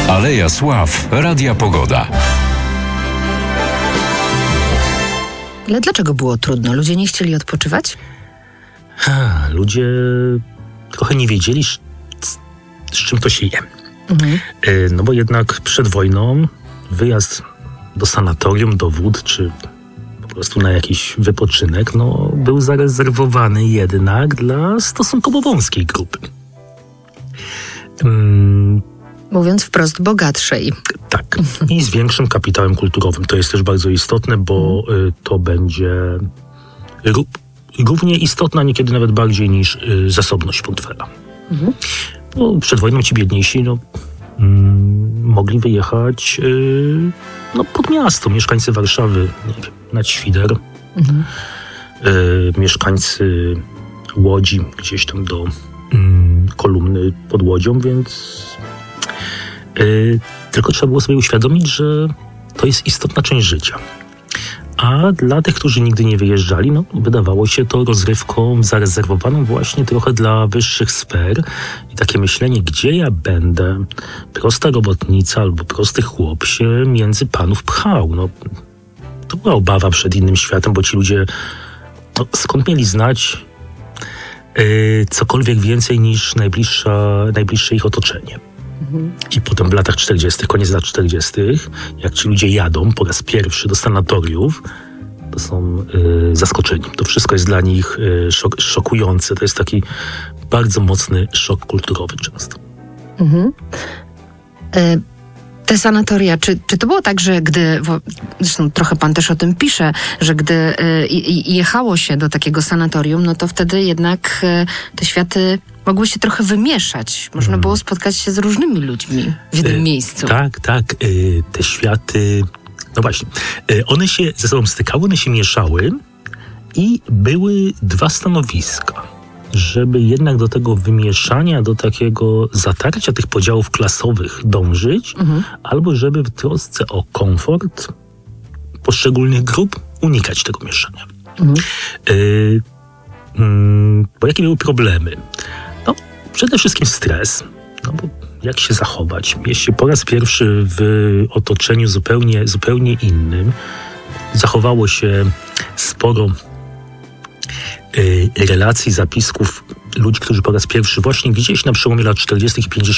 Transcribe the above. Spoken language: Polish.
Aleja Sław, Radia Pogoda. Ale dlaczego było trudno? Ludzie nie chcieli odpoczywać? Ludzie trochę nie wiedzieli, z czym to się je. No bo jednak przed wojną wyjazd do sanatorium, do wód, czy po prostu na jakiś wypoczynek, był zarezerwowany jednak dla stosunkowo wąskiej grupy. Mówiąc wprost, bogatszej. Tak. I z większym kapitałem kulturowym. To jest też bardzo istotne, bo to będzie równie istotna, niekiedy nawet bardziej niż zasobność portfela. Bo przed wojną ci biedniejsi mogli wyjechać pod miasto. Mieszkańcy Warszawy, nie wiem, nad Świder. Mieszkańcy Łodzi gdzieś tam do Kolumny pod Łodzią, więc tylko trzeba było sobie uświadomić, że to jest istotna część życia. A dla tych, którzy nigdy nie wyjeżdżali, wydawało się to rozrywką zarezerwowaną właśnie trochę dla wyższych sfer. I takie myślenie, gdzie ja będę, prosta robotnica albo prosty chłop się między panów pchał. To była obawa przed innym światem, bo ci ludzie skąd mieli znać cokolwiek więcej niż najbliższe ich otoczenie. I potem w latach 40., koniec lat 40., jak ci ludzie jadą po raz pierwszy do sanatoriów, to są zaskoczeni. To wszystko jest dla nich szokujące. To jest taki bardzo mocny szok kulturowy często. Te sanatoria, czy to było tak, że zresztą trochę pan też o tym pisze, że gdy jechało się do takiego sanatorium, to wtedy jednak te światy mogły się trochę wymieszać. Można było spotkać się z różnymi ludźmi w jednym miejscu. Tak. Te światy, właśnie, one się ze sobą stykały, one się mieszały i były dwa stanowiska. Żeby jednak do tego wymieszania, do takiego zatarcia tych podziałów klasowych dążyć, albo żeby w trosce o komfort poszczególnych grup unikać tego mieszania. Bo jakie były problemy? Przede wszystkim stres. Bo jak się zachować? Jest się po raz pierwszy w otoczeniu zupełnie innym. Zachowało się sporo relacji, zapisków ludzi, którzy po raz pierwszy właśnie gdzieś na przełomie lat 40. i 50.